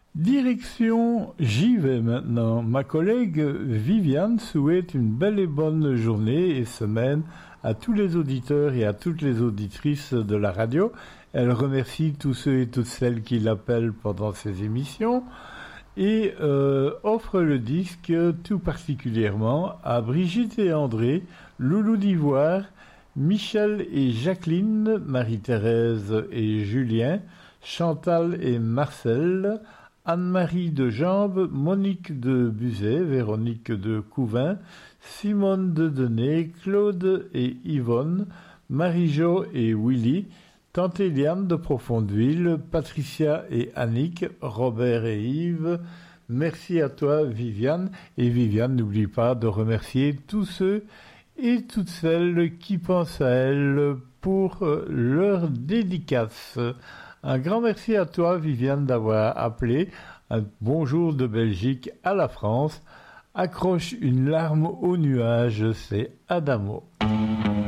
Direction, j'y vais maintenant. Ma collègue Viviane souhaite une belle et bonne journée et semaine à tous les auditeurs et à toutes les auditrices de la radio. Elle remercie tous ceux et toutes celles qui l'appellent pendant ses émissions et offre le disque tout particulièrement à Brigitte et André, Loulou d'Ivoire, Michel et Jacqueline, Marie-Thérèse et Julien, Chantal et Marcel, Anne-Marie de Jambes, Monique de Buzet, Véronique de Couvin, Simone de Denay, Claude et Yvonne, Marie-Jo et Willy, Tante Eliane de Profondeville, Patricia et Annick, Robert et Yves. Merci à toi Viviane. Et Viviane, n'oublie pas de remercier tous ceux et toutes celles qui pensent à elle pour leur dédicace. Un grand merci à toi Viviane d'avoir appelé. Un bonjour de Belgique à la France. Accroche une larme au nuage, c'est Adamo.